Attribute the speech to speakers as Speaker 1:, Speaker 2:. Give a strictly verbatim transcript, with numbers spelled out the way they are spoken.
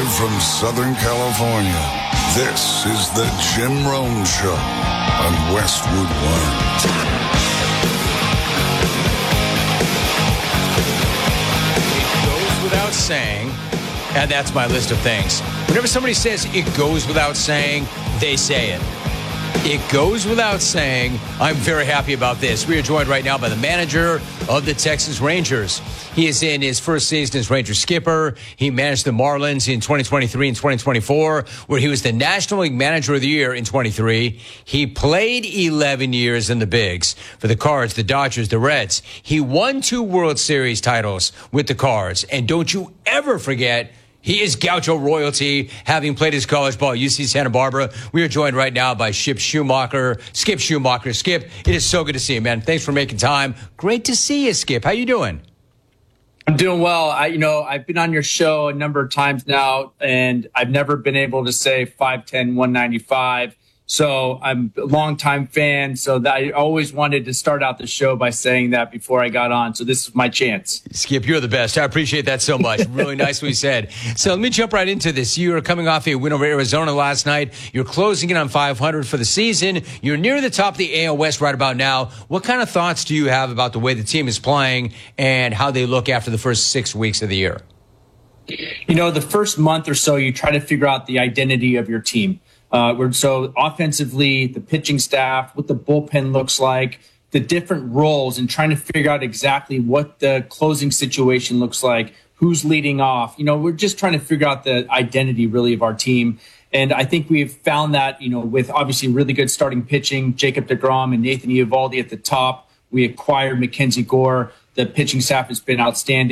Speaker 1: Live from Southern California, this is the Jim Rome Show on Westwood One.
Speaker 2: It goes without saying, and that's my list of things. Whenever somebody says it goes without saying, they say it. It goes without saying, I'm very happy about this. We are joined right now by the manager of the Texas Rangers. He is in his first season as Ranger skipper. He managed the Marlins in twenty twenty-three and twenty twenty-four, where he was the National League Manager of the Year in twenty-three. He played eleven years in the Bigs for the Cards, the Dodgers, the Reds. He won two World Series titles with the Cards. And don't you ever forget, he is Gaucho royalty, having played his college ball at U C Santa Barbara. We are joined right now by Skip Schumacher. Skip Schumacher. Skip, it is so good to see you, man. Thanks for making time. Great to see you, Skip. How you doing?
Speaker 3: I'm doing well. I, you know, I've been on your show a number of times now, and I've never been able to say five ten, one ninety-five. So I'm a longtime fan. So that I always wanted to start out the show by saying that before I got on. So this is my chance.
Speaker 2: Skip, you're the best. I appreciate that so much. Really nicely said. So let me jump right into this. You are coming off a win over Arizona last night. You're closing in on five hundred for the season. You're near the top of the A L West right about now. What kind of thoughts do you have about the way the team is playing and how they look after the first six weeks of the year?
Speaker 3: You know, the first month or so, you try to figure out the identity of your team. Uh, we're so offensively, the pitching staff, what the bullpen looks like, the different roles, and trying to figure out exactly what the closing situation looks like, who's leading off. You know, we're just trying to figure out the identity really of our team. And I think we've found that, you know, with obviously really good starting pitching, Jacob deGrom and Nathan Eovaldi at the top. We acquired Mackenzie Gore. The pitching staff has been outstanding.